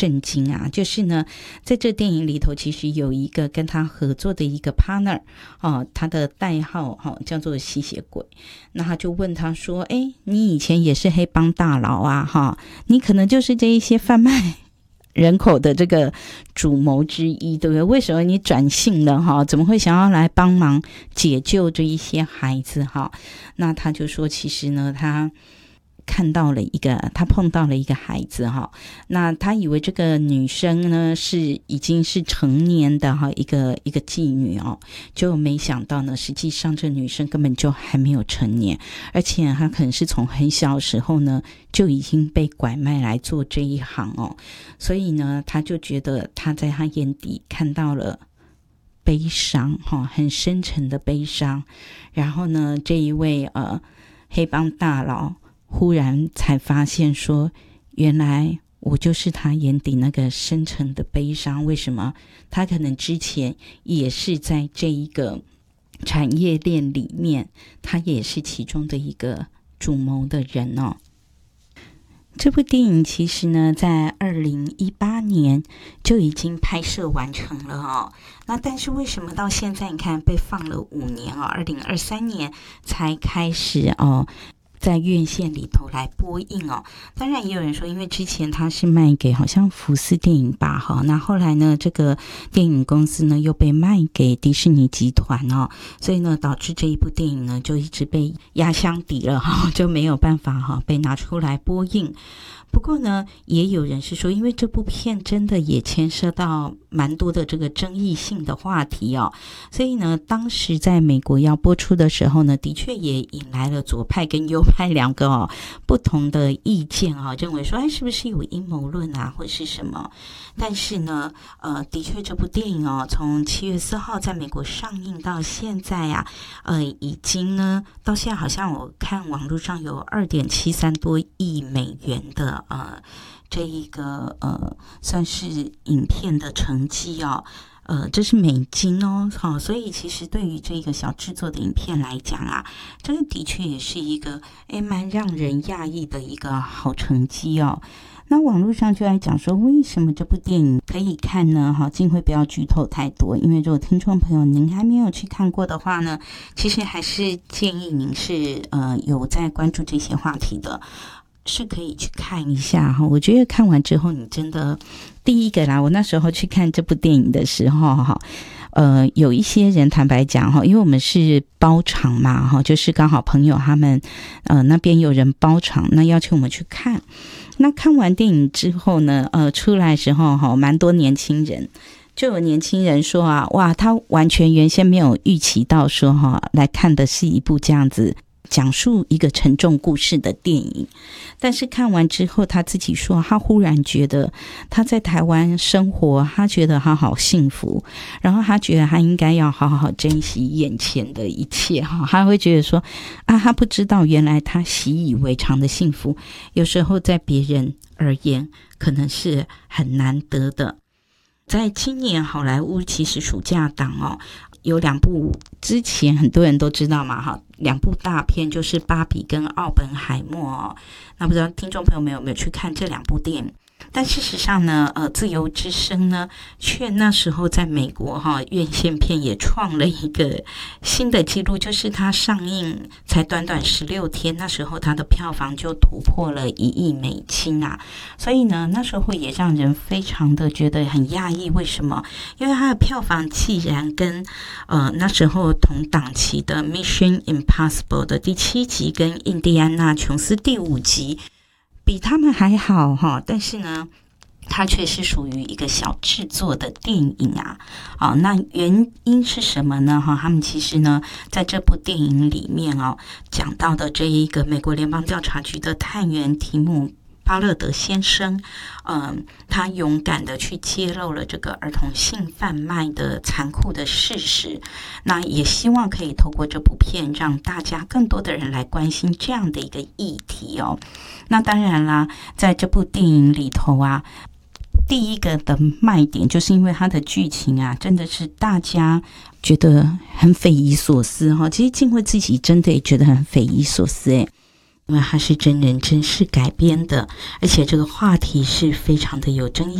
震惊啊，就是呢在这电影里头其实有一个跟他合作的一个 partner 他的代号叫做吸血鬼。那他就问他说你以前也是黑帮大佬啊你可能就是这一些贩卖人口的这个主谋之一，对不对？为什么你转性了怎么会想要来帮忙解救这一些孩子那他就说其实呢他碰到了一个孩子那他以为这个女生呢已经是成年的一个妓女就没想到呢实际上这女生根本就还没有成年，而且她可能是从很小的时候呢就已经被拐卖来做这一行所以呢他就觉得他在他眼底看到了悲伤很深沉的悲伤。然后呢这一位黑帮大佬忽然才发现说，原来我就是他眼底那个深沉的悲伤。为什么？他可能之前也是在这一个产业链里面，他也是其中的一个主谋的人这部电影其实呢在2018年就已经拍摄完成了那但是为什么到现在你看被放了5年2023年才开始在院线里头来播映当然也有人说因为之前他是卖给好像福斯电影吧那后来呢这个电影公司呢又被卖给迪士尼集团所以呢导致这一部电影呢就一直被压箱底了就没有办法被拿出来播映。不过呢也有人是说因为这部片真的也牵涉到蛮多的这个争议性的话题所以呢当时在美国要播出的时候呢的确也引来了左派跟右派两个不同的意见认为说是不是有阴谋论或是什么。但是呢的确这部电影从7月4号在美国上映到现在已经呢到现在好像我看网络上有2.73多亿美元的这一个算是影片的成绩这是美金所以其实对于这个小制作的影片来讲这个的确也是一个蛮让人讶异的一个好成绩那网络上就来讲说为什么这部电影可以看呢尽会不要剧透太多，因为如果听众朋友您还没有去看过的话呢其实还是建议您是有在关注这些话题的是可以去看一下我觉得看完之后你真的第一个啦，我那时候去看这部电影的时候有一些人坦白讲因为我们是包场嘛就是刚好朋友他们那边有人包场，那邀请我们去看。那看完电影之后呢出来的时候蛮多年轻人，就有年轻人说哇他完全原先没有预期到说来看的是一部这样子讲述一个沉重故事的电影，但是看完之后他自己说他忽然觉得他在台湾生活，他觉得他好幸福，然后他觉得他应该要好好珍惜眼前的一切他会觉得说他不知道原来他习以为常的幸福有时候在别人而言可能是很难得的。在今年好莱坞其实暑假档有2部之前很多人都知道嘛2部大片就是芭比跟奥本海默那不知道听众朋友们有没有去看这2部电影。但事实上呢自由之声呢却那时候在美国院线片也创了一个新的纪录，就是它上映才短短16天，那时候它的票房就突破了1亿美金所以呢那时候也让人非常的觉得很讶异。为什么？因为它的票房既然跟那时候同档期的 Mission Impossible 的第7集跟印第安纳琼斯第5集比他们还好但是呢它却是属于一个小制作的电影那原因是什么呢他们其实呢在这部电影里面讲到的这一个美国联邦调查局的探员提姆巴勒德先生他勇敢的去揭露了这个儿童性贩卖的残酷的事实，那也希望可以透过这部片让大家更多的人来关心这样的一个议题那当然啦，在这部电影里头第一个的卖点就是因为它的剧情真的是大家觉得很匪夷所思其实静慧自己真的也觉得很匪夷所思因为它是真人真事改编的，而且这个话题是非常的有争议